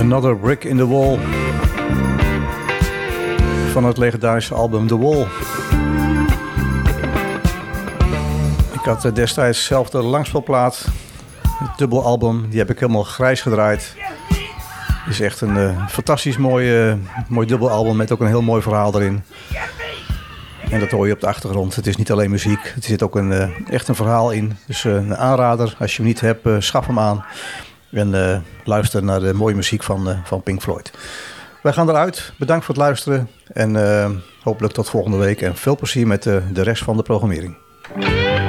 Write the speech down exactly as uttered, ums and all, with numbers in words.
Another Brick in the Wall van het legendarische album The Wall. Ik had destijds zelf de langspeelplaat, het dubbelalbum, die heb ik helemaal grijs gedraaid. Het is echt een uh, fantastisch mooi, uh, mooi dubbelalbum met ook een heel mooi verhaal erin. En dat hoor je op de achtergrond. Het is niet alleen muziek, er zit ook een, uh, echt een verhaal in. Dus uh, een aanrader, als je hem niet hebt, uh, schaf hem aan. En uh, luister naar de mooie muziek van, uh, van Pink Floyd. Wij gaan eruit. Bedankt voor het luisteren. En uh, hopelijk tot volgende week. En veel plezier met uh, de rest van de programmering.